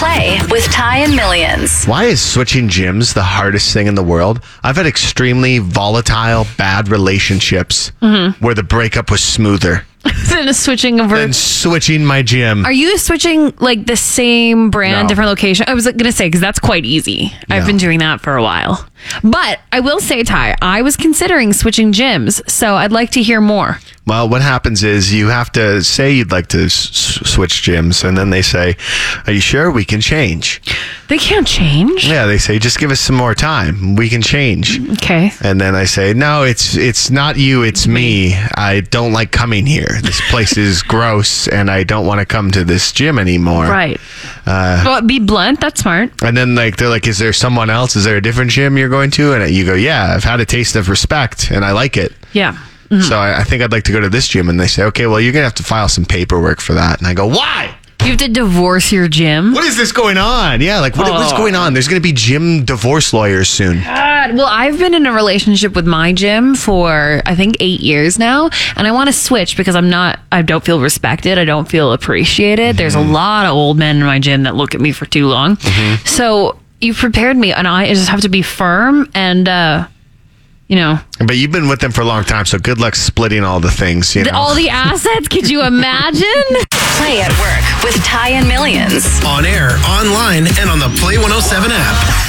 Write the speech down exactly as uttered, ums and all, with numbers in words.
Play with Ty and Millions. Why is switching gyms the hardest thing in the world? I've had extremely volatile, bad relationships Mm-hmm. where the breakup was smoother Instead of switching over. than switching my gym. Are you switching like the same brand, No. different location? I was going to say, because that's quite easy. I've No. been doing that for a while. But I will say, Ty, I was considering switching gyms, so I'd like to hear more. Well, what happens is you have to say you'd like to s- switch gyms, and then they say, "Are you sure we can change?" They can't change. Yeah, they say, "Just give us some more time. We can change." Okay. And then I say, "No, it's it's not you, it's me. I don't like coming here. This place is gross, and I don't want to come to this gym anymore." Right. well, be blunt. That's smart. And then like they're like, "Is there someone else? Is there a different gym you're going to?" And you go, "Yeah, I've had a taste of respect, and I like it." Yeah. So I, I think I'd like to go to this gym. And they say, "Okay, well, you're gonna have to file some paperwork for that." And I go, "Why? You have to divorce your gym? What is this going on?" Yeah, like what, what's going on? There's gonna be gym divorce lawyers soon. God. Well, I've been in a relationship with my gym for I think eight years now, and I want to switch because I'm not. I don't feel respected. I don't feel appreciated. Mm-hmm. There's a lot of old men in my gym that look at me for too long. Mm-hmm. So you prepared me, and I just have to be firm and, uh, you know, But you've been with them for a long time, so good luck splitting all the things. You know, all the assets. Could you imagine? Play at Work with Ty and Millions. On air, online, and on the Play one oh seven app.